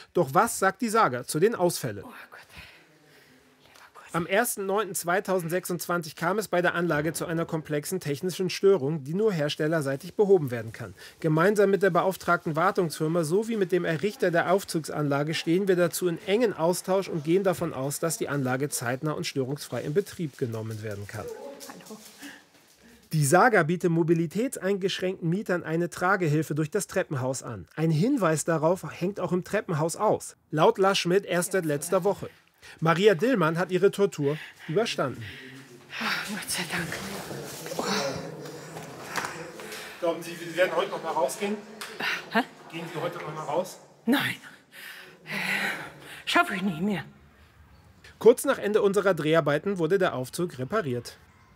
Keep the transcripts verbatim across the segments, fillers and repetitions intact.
Doch was sagt die Saga zu den Ausfällen? Am ersten neunten zweitausendsechsundzwanzig kam es bei der Anlage zu einer komplexen technischen Störung, die nur herstellerseitig behoben werden kann. Gemeinsam mit der beauftragten Wartungsfirma sowie mit dem Errichter der Aufzugsanlage stehen wir dazu in engen Austausch und gehen davon aus, dass die Anlage zeitnah und störungsfrei in Betrieb genommen werden kann. Hallo. Die Saga bietet mobilitätseingeschränkten Mietern eine Tragehilfe durch das Treppenhaus an. Ein Hinweis darauf hängt auch im Treppenhaus aus. Laut Lars Schmidt erst seit letzter Woche. Maria Dillmann hat ihre Tortur überstanden. Oh, Gott sei Dank. Oh. Glauben Sie, Sie werden heute noch mal rausgehen? Hä? Gehen Sie heute noch mal raus? Nein. Schaffe ich nicht mehr. Kurz nach Ende unserer Dreharbeiten wurde der Aufzug repariert.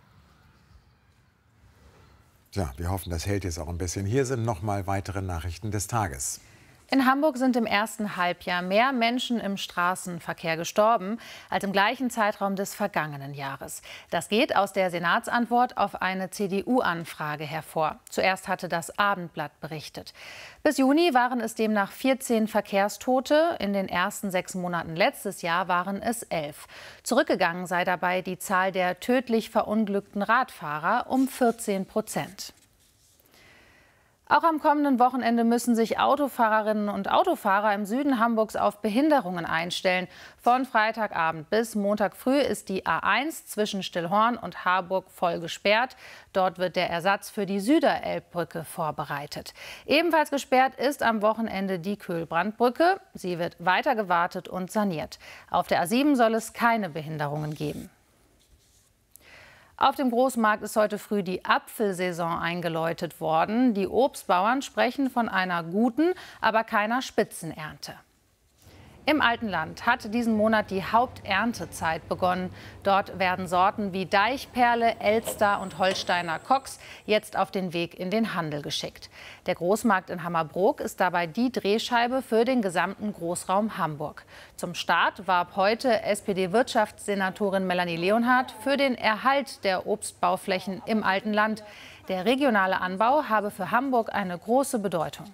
Ja, wir hoffen, das hält jetzt auch ein bisschen. Hier sind noch mal weitere Nachrichten des Tages. In Hamburg sind im ersten Halbjahr mehr Menschen im Straßenverkehr gestorben als im gleichen Zeitraum des vergangenen Jahres. Das geht aus der Senatsantwort auf eine C D U-Anfrage hervor. Zuerst hatte das Abendblatt berichtet. Bis Juni waren es demnach vierzehn Verkehrstote. In den ersten sechs Monaten letztes Jahr waren es elf. Zurückgegangen sei dabei die Zahl der tödlich verunglückten Radfahrer um vierzehn Prozent. Auch am kommenden Wochenende müssen sich Autofahrerinnen und Autofahrer im Süden Hamburgs auf Behinderungen einstellen. Von Freitagabend bis Montag früh ist die A eins zwischen Stillhorn und Harburg voll gesperrt. Dort wird der Ersatz für die Süderelbbrücke vorbereitet. Ebenfalls gesperrt ist am Wochenende die Köhlbrandbrücke. Sie wird weiter gewartet und saniert. Auf der A sieben soll es keine Behinderungen geben. Auf dem Großmarkt ist heute früh die Apfelsaison eingeläutet worden. Die Obstbauern sprechen von einer guten, aber keiner Spitzenernte. Im Altenland hat diesen Monat die Haupterntezeit begonnen. Dort werden Sorten wie Deichperle, Elster und Holsteiner Cox jetzt auf den Weg in den Handel geschickt. Der Großmarkt in Hammerbrook ist dabei die Drehscheibe für den gesamten Großraum Hamburg. Zum Start warb heute S P D-Wirtschaftssenatorin Melanie Leonhardt für den Erhalt der Obstbauflächen im Altenland. Der regionale Anbau habe für Hamburg eine große Bedeutung.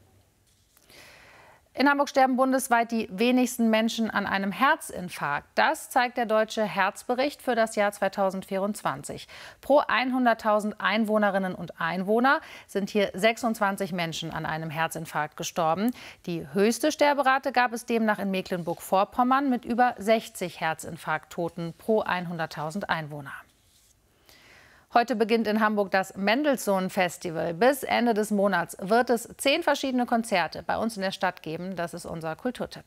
In Hamburg sterben bundesweit die wenigsten Menschen an einem Herzinfarkt. Das zeigt der Deutsche Herzbericht für das Jahr zweitausendvierundzwanzig. Pro hunderttausend Einwohnerinnen und Einwohner sind hier sechsundzwanzig Menschen an einem Herzinfarkt gestorben. Die höchste Sterberate gab es demnach in Mecklenburg-Vorpommern mit über sechzig Herzinfarkttoten pro hunderttausend Einwohner. Heute beginnt in Hamburg das Mendelssohn-Festival. Bis Ende des Monats wird es zehn verschiedene Konzerte bei uns in der Stadt geben. Das ist unser Kulturtipp.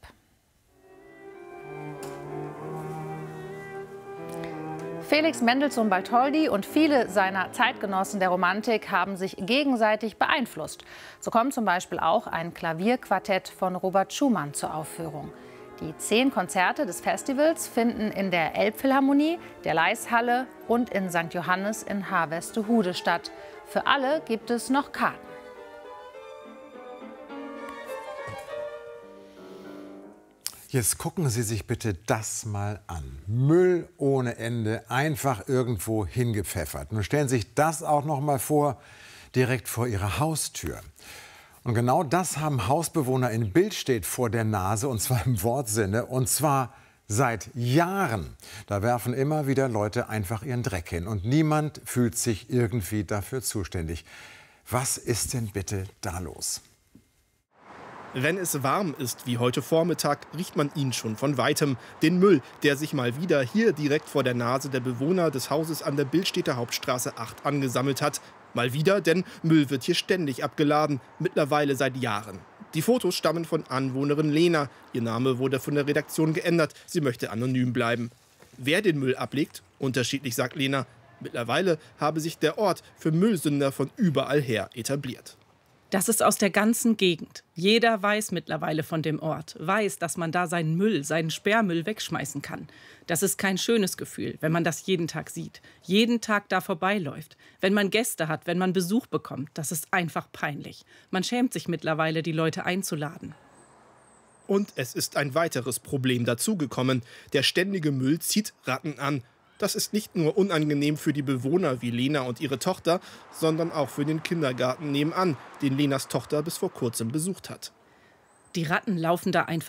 Felix Mendelssohn-Bartholdy und viele seiner Zeitgenossen der Romantik haben sich gegenseitig beeinflusst. So kommt zum Beispiel auch ein Klavierquartett von Robert Schumann zur Aufführung. Die zehn Konzerte des Festivals finden in der Elbphilharmonie, der Laishalle und in Sankt Johannes in Harvestehude statt. Für alle gibt es noch Karten. Jetzt gucken Sie sich bitte das mal an. Müll ohne Ende, einfach irgendwo hingepfeffert. Nun stellen Sie sich das auch noch mal vor, direkt vor Ihrer Haustür. Und genau das haben Hausbewohner in Billstedt vor der Nase, und zwar im Wortsinne, und zwar seit Jahren. Da werfen immer wieder Leute einfach ihren Dreck hin und niemand fühlt sich irgendwie dafür zuständig. Was ist denn bitte da los? Wenn es warm ist wie heute Vormittag, riecht man ihn schon von Weitem. Den Müll, der sich mal wieder hier direkt vor der Nase der Bewohner des Hauses an der Billstedter Hauptstraße acht angesammelt hat. Mal wieder, denn Müll wird hier ständig abgeladen, mittlerweile seit Jahren. Die Fotos stammen von Anwohnerin Lena. Ihr Name wurde von der Redaktion geändert. Sie möchte anonym bleiben. Wer den Müll ablegt? Unterschiedlich, sagt Lena. Mittlerweile habe sich der Ort für Müllsünder von überall her etabliert. Das ist aus der ganzen Gegend. Jeder weiß mittlerweile von dem Ort, weiß, dass man da seinen Müll, seinen Sperrmüll wegschmeißen kann. Das ist kein schönes Gefühl, wenn man das jeden Tag sieht, jeden Tag da vorbeiläuft. Wenn man Gäste hat, wenn man Besuch bekommt, das ist einfach peinlich. Man schämt sich mittlerweile, die Leute einzuladen. Und es ist ein weiteres Problem dazugekommen. Der ständige Müll zieht Ratten an. Das ist nicht nur unangenehm für die Bewohner wie Lena und ihre Tochter, sondern auch für den Kindergarten nebenan, den Lenas Tochter bis vor kurzem besucht hat. Die Ratten laufen da einfach